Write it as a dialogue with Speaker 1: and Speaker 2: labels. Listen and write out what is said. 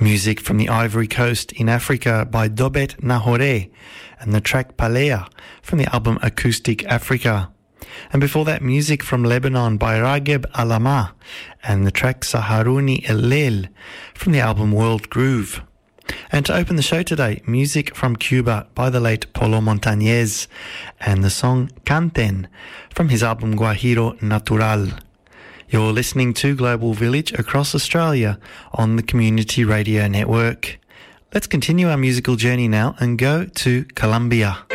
Speaker 1: Music from the Ivory Coast in Africa by Dobet Nahore and the track Palea from the album Acoustic Africa. And before that, music from Lebanon by Rageb Alama and the track Saharuni El-Leil from the album World Groove. And to open the show today, music from Cuba by the late Polo Montañez and the song Canten from his album Guajiro Natural. You're listening to Global Village across Australia on the Community Radio Network. Let's continue our musical journey now and go to Colombia.